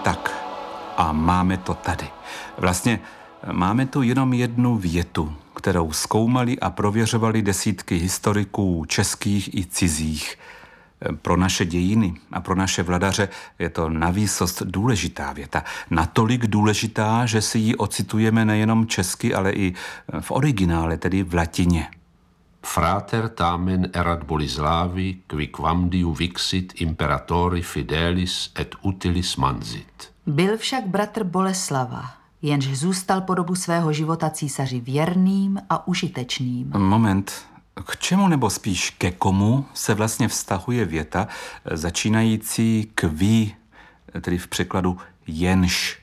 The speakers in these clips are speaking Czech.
Tak a máme to tady. Vlastně máme tu jenom jednu větu, kterou zkoumali a prověřovali desítky historiků českých i cizích. Pro naše dějiny a pro naše vladaře je to navýsost důležitá věta. Natolik důležitá, že si ji ocitujeme nejenom česky, ale i v originále, tedy v latině. Frater tamen erat Bolislavi, qui quamdiu vixit imperatori fidelis et utilis mansit. Byl však bratr Boleslava, jenž zůstal po dobu svého života císaři věrným a užitečným. Moment. K čemu nebo spíš ke komu se vlastně vztahuje věta začínající kví, tedy v překladu jenž?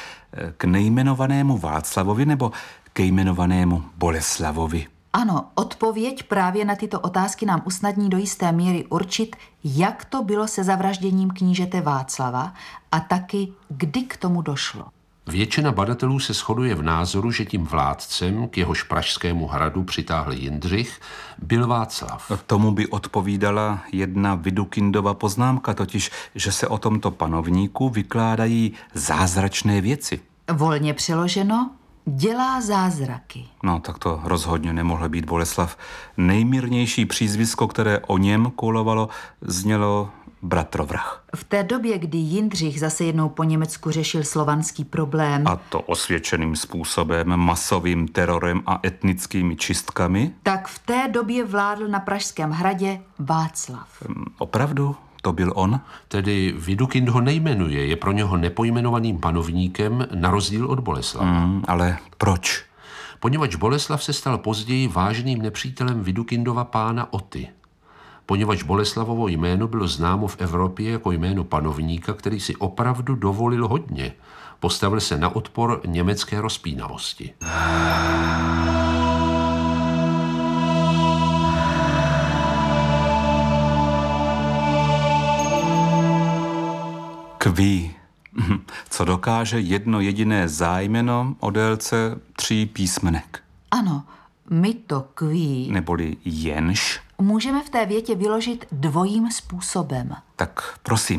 K nejmenovanému Václavovi nebo ke jmenovanému Boleslavovi? Ano, odpověď právě na tyto otázky nám usnadní do jisté míry určit, jak to bylo se zavražděním knížete Václava a taky, kdy k tomu došlo. Většina badatelů se shoduje v názoru, že tím vládcem, k jehož pražskému hradu přitáhl Jindřich, byl Václav. Tomu by odpovídala jedna Vidukindova poznámka, totiž, že se o tomto panovníku vykládají zázračné věci. Volně přeloženo, dělá zázraky. No, tak to rozhodně nemohl být Boleslav. Nejmírnější přízvisko, které o něm kolovalo, znělo bratrovrah. V té době, kdy Jindřich zase jednou po Německu řešil slovanský problém, a to osvědčeným způsobem, masovým terorem a etnickými čistkami, tak v té době vládl na Pražském hradě Václav. Opravdu? To byl on? Tedy Vidukind ho nejmenuje, je pro něho nepojmenovaným panovníkem na rozdíl od Boleslava. Ale proč? Poněvadž Boleslav se stal později vážným nepřítelem Vidukindova pána Oty. Poněvadž Boleslavovo jméno bylo známo v Evropě jako jméno panovníka, který si opravdu dovolil hodně. Postavil se na odpor německé rozpínavosti. Kví. Co dokáže jedno jediné zájmeno o délce 3 písmenek. Ano, my to kví. Neboli jenž. Můžeme v té větě vyložit dvojím způsobem. Tak prosím.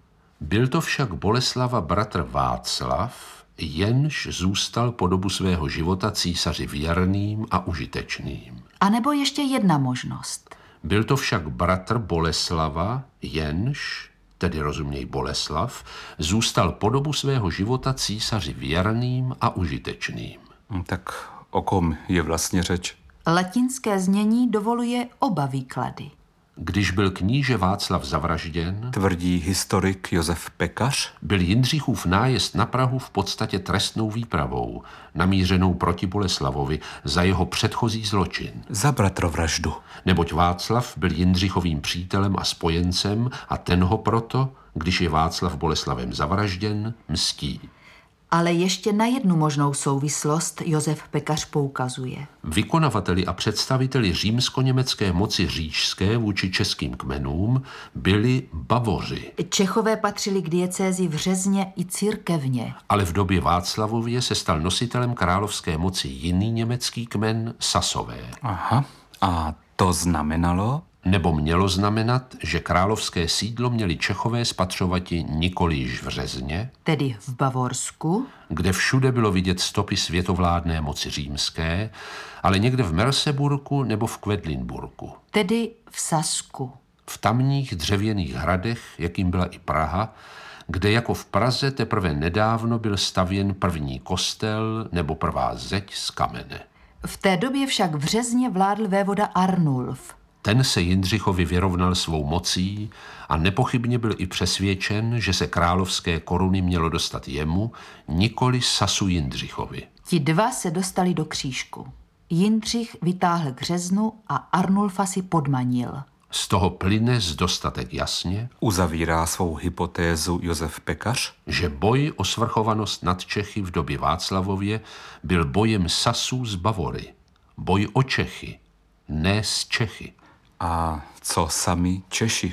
Byl to však Boleslava bratr Václav, jenž zůstal po dobu svého života císaři věrným a užitečným. A nebo ještě jedna možnost. Byl to však bratr Boleslava, jenž, tedy rozuměj Boleslav, zůstal po dobu svého života císaři věrným a užitečným. Tak o kom je vlastně řeč? Latinské znění dovoluje oba výklady. Když byl kníže Václav zavražděn, tvrdí historik Josef Pekař, byl Jindřichův nájezd na Prahu v podstatě trestnou výpravou, namířenou proti Boleslavovi za jeho předchozí zločin. Za bratrovraždu. Neboť Václav byl Jindřichovým přítelem a spojencem a ten ho proto, když je Václav Boleslavem zavražděn, mstí. Ale ještě na jednu možnou souvislost Josef Pekař poukazuje. Vykonavateli a představiteli římsko-německé moci říšské vůči českým kmenům byli Bavoři. Čechové patřili k diecézi Vřezně i církevně. Ale v době Václavově se stal nositelem královské moci jiný německý kmen Sasové. Aha, a to znamenalo? Nebo mělo znamenat, že královské sídlo měli Čechové spatřovati nikoli již v Řezně, tedy v Bavorsku, kde všude bylo vidět stopy světovládné moci římské, ale někde v Merseburku nebo v Quedlinburgu, tedy v Sasku. V tamních dřevěných hradech, jakým byla i Praha, kde jako v Praze teprve nedávno byl stavěn první kostel nebo prvá zeď z kamene. V té době však v Řezně vládl vévoda Arnulf. Ten se Jindřichovi vyrovnal svou mocí a nepochybně byl i přesvědčen, že se královské koruny mělo dostat jemu, nikoli Sasu Jindřichovi. Ti dva se dostali do křížku. Jindřich vytáhl k Řeznu a Arnulfa si podmanil. Z toho plyne dostatek jasně, uzavírá svou hypotézu Josef Pekař, že boj o svrchovanost nad Čechy v době Václavově byl bojem Sasů z Bavory. Boj o Čechy, ne s Čechy. A co sami Češi?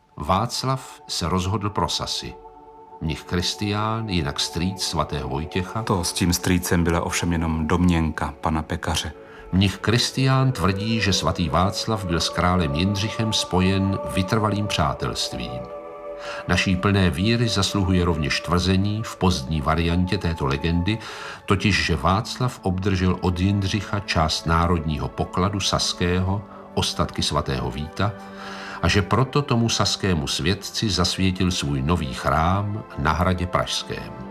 Václav se rozhodl pro Sasy. Mnich Kristián, jinak strýc svatého Vojtěcha. To s tím strýcem byla ovšem jenom domněnka pana Pekaře. Mnich Kristián tvrdí, že svatý Václav byl s králem Jindřichem spojen vytrvalým přátelstvím. Naší plné víry zasluhuje rovněž tvrzení v pozdní variantě této legendy, totiž, že Václav obdržel od Jindřicha část národního pokladu saského, ostatky svatého Víta, a že proto tomu saskému světci zasvětil svůj nový chrám na hradě Pražském.